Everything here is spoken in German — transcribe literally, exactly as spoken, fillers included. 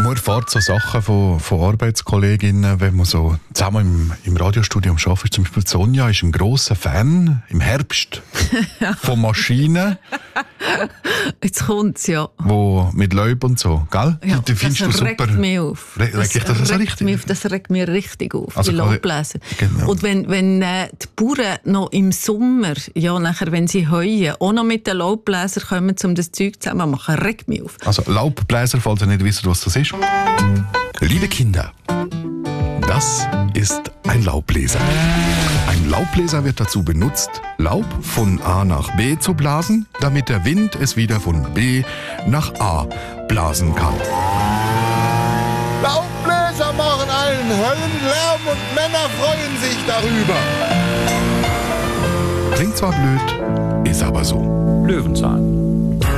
Man erfährt so Sachen von, von Arbeitskolleginnen, wenn man so zusammen im, im Radiostudio arbeitet. Zum Beispiel Sonja ist ein grosser Fan im Herbst von Maschinen. Jetzt kommt's, ja. Wo mit Laub und so, gell? Ja, die findest das du regt super. mich auf. Re Das, regt dich das so regt richtig? mich auf, das regt mich richtig auf, Also die kann ich- Laubbläser. Genau. Und wenn, wenn äh, die Bauern noch im Sommer, ja, nachher, wenn sie heuen, auch noch mit den Laubbläsern kommen, um das Zeug zusammen zu machen, regt mich auf. Also Laubbläser, falls ihr nicht wisst, was das ist. Liebe Kinder, das ist ein Laubbläser. Ein Laubbläser wird dazu benutzt, Laub von A nach B zu blasen, damit der Wind es wieder von B nach A blasen kann. Laubbläser machen einen Höllenlärm und Männer freuen sich darüber. Klingt zwar blöd, ist aber so. Löwenzahn.